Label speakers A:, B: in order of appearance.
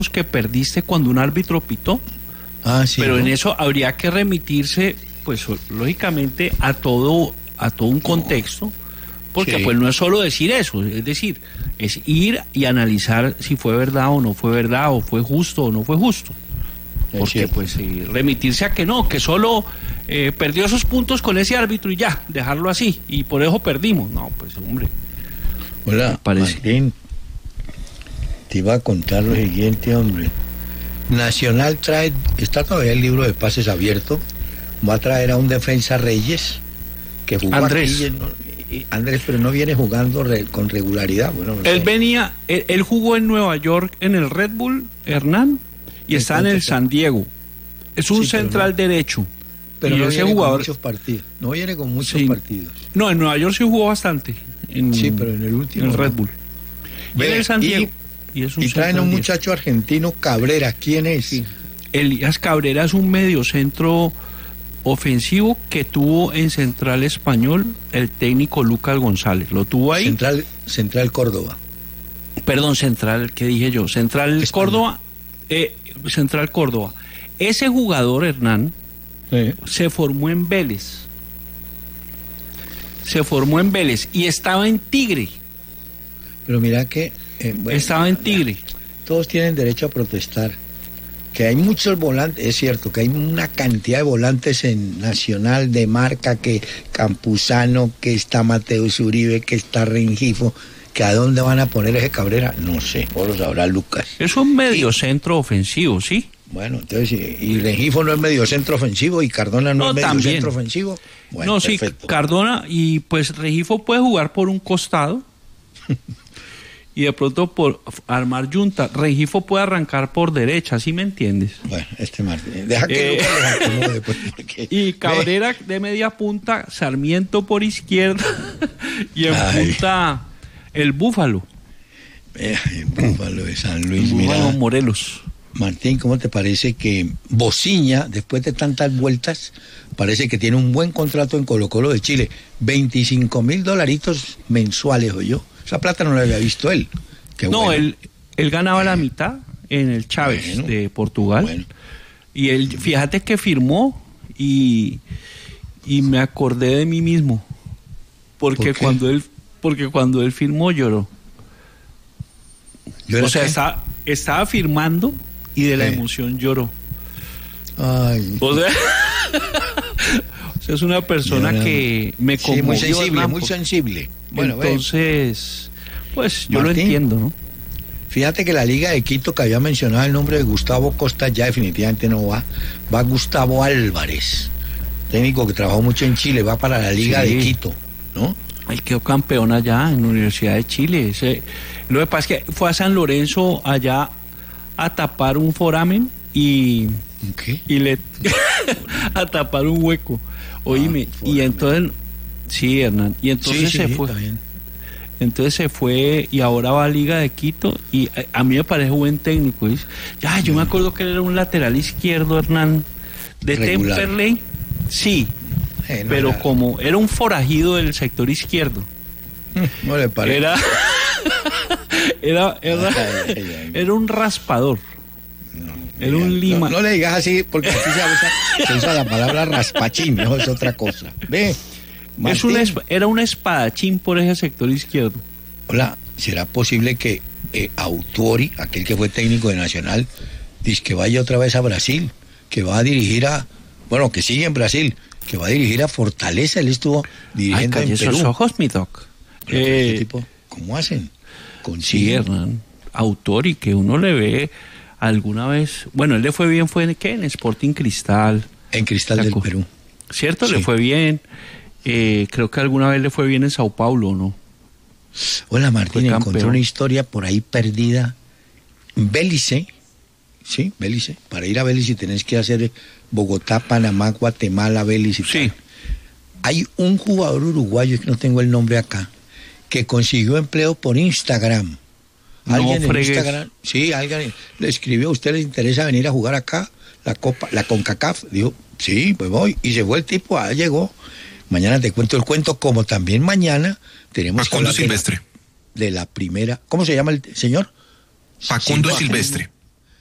A: que perdiste cuando un árbitro pitó.
B: Sí,
A: pero
B: ¿no?
A: en eso habría que remitirse, pues lógicamente, a todo un contexto, porque
B: Sí.
A: pues no es solo decir eso, es decir, es ir y analizar si fue verdad o no fue verdad, o fue justo o no fue justo. Porque
B: cierto.
A: pues remitirse a que no, que solo perdió esos puntos con ese árbitro y ya, dejarlo así, y por eso perdimos. No, pues hombre.
B: Hola,
A: Me parece.
B: Martín, te iba a contar lo siguiente, hombre. Nacional está todavía el libro de pases abierto, va a traer a un defensa Reyes, que jugó
A: Andrés.
B: aquí, Andrés, pero no viene jugando con regularidad. Bueno, no
A: Él
B: sé.
A: él jugó en Nueva York en el Red Bull, Hernán, y está en el San Diego. Es un
B: Sí, pero
A: central
B: no.
A: derecho.
B: Pero
A: y
B: no
A: ese
B: viene
A: jugador,
B: con muchos partidos. No viene con muchos
A: Sí.
B: partidos.
A: no, en Nueva York sí jugó bastante.
B: Sí, pero en el último
A: En el Red
B: no.
A: Bull. Y
B: Ve,
A: en el San Diego. Y es un
B: Y traen a un
A: central
B: muchacho argentino, Cabrera. ¿Quién es?
A: Sí. Elías Cabrera es un mediocentro ofensivo que tuvo en Central Español el técnico Lucas González. Lo tuvo ahí.
B: Central Córdoba.
A: Perdón, Central, ¿qué dije yo? Central
B: Español.
A: Córdoba. Central Córdoba. Ese jugador, Hernán, se formó en Vélez. Se formó en Vélez y estaba en Tigre.
B: Pero mira que... bueno,
A: Estaba en Tigre.
B: todos tienen derecho a protestar. Que hay muchos volantes, es cierto, que hay una cantidad de volantes en Nacional de marca, que Campuzano, que está Mateus Uribe, que está Rengifo, que a dónde van a poner ese Cabrera, no sé, o lo sabrá Lucas.
A: Es un mediocentro ofensivo, ¿sí?
B: Bueno, entonces, y Rengifo no es mediocentro ofensivo y Cardona no,
A: No,
B: es
A: también.
B: mediocentro ofensivo. Bueno,
A: No, sí,
B: perfecto.
A: Cardona y pues Rengifo puede jugar por un costado y de pronto por armar yunta. Rengifo puede arrancar por derecha, ¿sí me entiendes?
B: Bueno, Martín, deja que Lucas los acomode, pues, porque-
A: Y Cabrera de media punta, Sarmiento por izquierda y en
B: Ay.
A: punta el Búfalo.
B: El Búfalo de San Luis,
A: Búfalo
B: mira.
A: Morelos.
B: Martín, ¿cómo te parece que Bociña, después de tantas vueltas, parece que tiene un buen contrato en Colo-Colo de Chile? $25,000 mensuales, o yo. Esa plata no la había visto él. Qué
A: No,
B: bueno.
A: él ganaba la mitad en el Chávez
B: Bueno,
A: de Portugal.
B: bueno.
A: Y él, fíjate que firmó y me acordé de mí mismo. Porque
B: ¿Por qué?
A: cuando él firmó lloró.
B: ¿Yo era
A: O sea,
B: qué?
A: estaba firmando y de la
B: Sí.
A: emoción lloró.
B: Ay,
A: O sea, es una persona
B: Llorando.
A: que me
B: sí,
A: conmovió.
B: muy sensible,
A: Hernán,
B: muy
A: porque-
B: sensible. Bueno, ve,
A: entonces, pues yo lo
B: Martín.
A: entiendo, ¿no?
B: fíjate que la Liga de Quito, que había mencionado el nombre de Gustavo Costa, ya definitivamente no va. Va Gustavo Álvarez, técnico que trabajó mucho en Chile, va para la Liga
A: Sí.
B: de Quito, ¿no?
A: Él quedó campeón allá en la Universidad de Chile. Lo que pasa es que fue a San Lorenzo allá a tapar un foramen y
B: ¿Qué?
A: le a tapar un hueco. Oíme, y
B: foramen.
A: entonces sí, Hernán, y entonces se fue.
B: está bien.
A: Entonces se fue y ahora va a Liga de Quito y a mí me parece buen técnico. Ya, yo me acuerdo que él era un lateral izquierdo, Hernán, de
B: Regular.
A: Temperley. Sí,
B: No
A: pero
B: era-
A: como era un forajido del sector izquierdo.
B: no le parece.
A: Era
B: Ay, ay.
A: era un raspador. Era un lima.
B: No le digas así, porque aquí se usa la palabra raspachín, no es otra cosa. Ve, Martín,
A: Era un espadachín por ese sector izquierdo.
B: hola, ¿será posible que Autori, aquel que fue técnico de Nacional, dice que vaya otra vez a Brasil, que va a dirigir bueno, que sigue en Brasil, que va a dirigir a Fortaleza? Él estuvo
A: Ay,
B: dirigiendo en
A: calle
B: Perú.
A: esos ojos, mi doc.
B: Pero este tipo, ¿cómo hacen?
A: Sí,
B: Consiguen.
A: Hernán. Autori, que uno le ve alguna vez. Bueno, él le fue bien, ¿fue en qué? En Sporting Cristal.
B: En Cristal del
A: Sacó.
B: Perú.
A: ¿Cierto?
B: Sí.
A: Le fue bien. Creo que alguna vez le fue bien en Sao Paulo, ¿no?
B: Hola Martín,
A: Fue
B: encontré
A: campeón.
B: una historia por ahí perdida. Bélice, sí, Bélice. Para ir a Bélice tenés que hacer Bogotá, Panamá, Guatemala, Bélice. y
A: Sí.
B: tal. Hay un jugador uruguayo, es que no tengo el nombre acá, que consiguió empleo por Instagram.
A: No
B: Alguien en
A: fregues.
B: Instagram, sí, alguien le escribió: ¿a usted le interesa venir a jugar acá la CONCACAF? Dijo, sí, pues voy. Y se fue el tipo, llegó. Mañana te cuento el cuento, como también mañana tenemos que
C: Facundo
B: hablar
C: Silvestre.
B: de la primera. ¿Cómo se llama el señor?
C: Facundo
B: Sí,
C: Silvestre.